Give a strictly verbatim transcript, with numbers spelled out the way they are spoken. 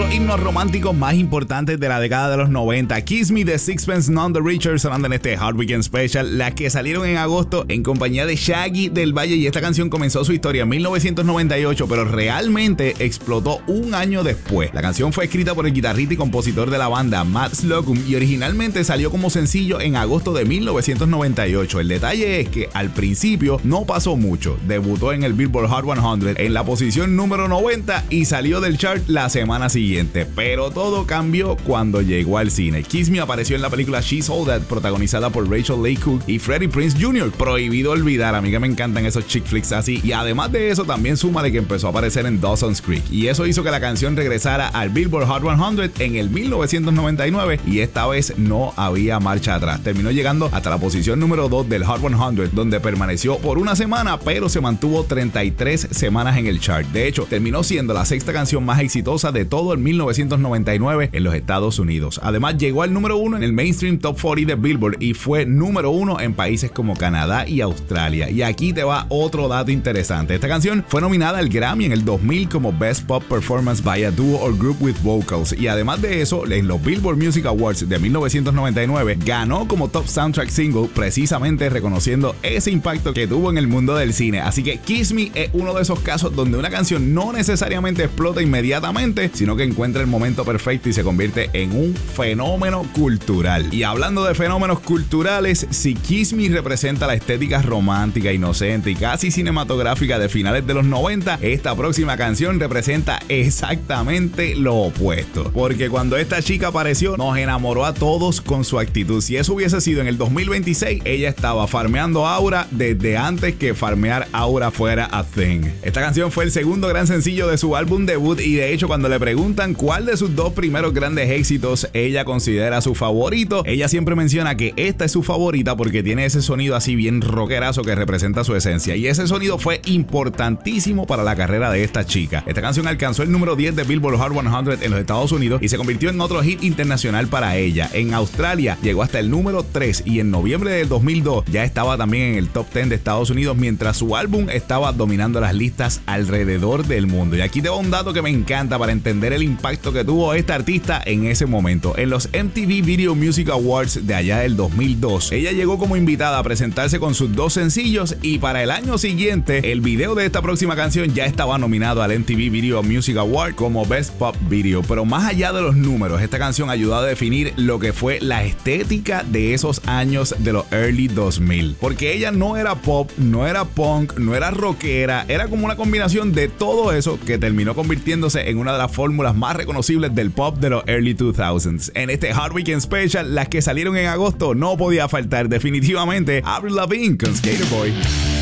los himnos románticos más importantes de la década de los noventa. Kiss Me de Sixpence None the Richer sonando en este Hard Weekend Special, las que salieron en agosto en compañía de Shaggy del Valle, y esta canción comenzó su historia en mil novecientos noventa y ocho, pero realmente explotó un año después. La canción fue escrita por el guitarrista y compositor de la banda Matt Slocum y originalmente salió como sencillo en agosto de mil novecientos noventa y ocho. El detalle es que al principio no pasó mucho. Debutó en el Billboard Hot cien en la posición número noventa y salió del chart la semana siguiente, pero todo cambió cuando llegó al cine. Kiss Me apareció en la película She's All That, protagonizada por Rachel Leigh Cook y Freddie Prinze junior Prohibido olvidar, a mí que me encantan esos chick flicks así, y además de eso también súmale que empezó a aparecer en Dawson's Creek, y eso hizo que la canción regresara al Billboard Hot cien en el mil novecientos noventa y nueve, y esta vez no había marcha atrás. Terminó llegando hasta la posición número dos del Hot cien, donde permaneció por una semana, pero se mantuvo treinta y tres semanas en el chart. De hecho, terminó siendo la sexta canción más exitosa de todo el mil novecientos noventa y nueve en los Estados Unidos. Además, llegó al número uno en el Mainstream Top cuarenta de Billboard y fue número uno en países como Canadá y Australia. Y aquí te va otro dato interesante. Esta canción fue nominada al Grammy en el dos mil como Best Pop Performance by a Duo or Group with Vocals, y además de eso, en los Billboard Music Awards de mil novecientos noventa y nueve ganó como Top Soundtrack Single, precisamente reconociendo ese impacto que tuvo en el mundo del cine. Así que Kiss Me es uno de esos casos donde una canción no necesariamente explota inmediatamente, sino que encuentra el momento perfecto y se convierte en un fenómeno cultural. Y hablando de fenómenos culturales, si Kiss Me representa la estética romántica, inocente y casi cinematográfica de finales de los noventa, esta próxima canción representa exactamente lo opuesto. Porque cuando esta chica apareció, nos enamoró a todos con su actitud. Si eso hubiese sido en el dos mil veintiséis, ella estaba farmeando Aura desde antes que farmear Aura fuera a thing. Esta canción fue el segundo gran sencillo de su álbum debut, y de hecho cuando le preguntan cuál de sus dos primeros grandes éxitos ella considera su favorito, ella siempre menciona que esta es su favorita porque tiene ese sonido así bien rockerazo que representa su esencia, y ese sonido fue importantísimo para la carrera de esta chica. Esta canción alcanzó el número diez de Billboard Hot cien en los Estados Unidos y se convirtió en otro hit internacional para ella. En Australia llegó hasta el número tres, y en noviembre del dos mil dos ya estaba también en el top diez de Estados Unidos, mientras su álbum estaba dominando las listas alrededor del mundo. Y aquí te va un dato que me encanta para entender el impacto que tuvo esta artista en ese momento. En los M T V Video Music Awards de allá del dos mil dos, ella llegó como invitada a presentarse con sus dos sencillos, y para el año siguiente el video de esta próxima canción ya estaba nominado al M T V Video Music Award como Best Pop Video. Pero más allá de los números, esta canción ayudó a definir lo que fue la estética de esos años de los early dos mil, porque ella no era pop, no era punk, no era rockera, era como una combinación de todo eso que terminó convirtiéndose en una de las fórmulas más reconocibles del pop de los early dos mil. En este Hard Weekend Special, las que salieron en agosto no podía faltar definitivamente Avril Lavigne con Skater Boy.